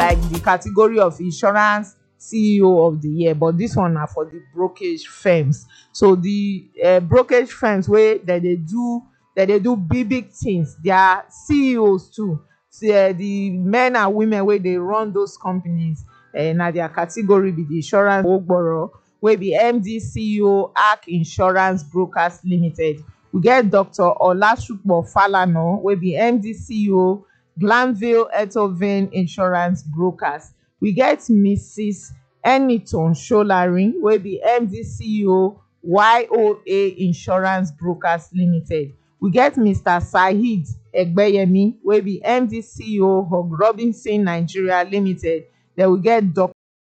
like the category of insurance CEO of the year, but this one na for the brokerage firms. So the brokerage firms wey dem dey do big things, their CEOs too, the men and women wey dey run those companies, na their category be the insurance ogboro, wey be MD CEO Arc Insurance Brokers Limited. We get Dr. Olasupo Falana, wey be MD CEO Glanville Etovin Insurance Brokers. We get Mrs. Eniton Sholarin, wey be MD CEO YOA Insurance Brokers Limited. We get Mr. Saheed Egbeyemi, wey be MD CEO Hog Robinson Nigeria Limited. Then we get Dr.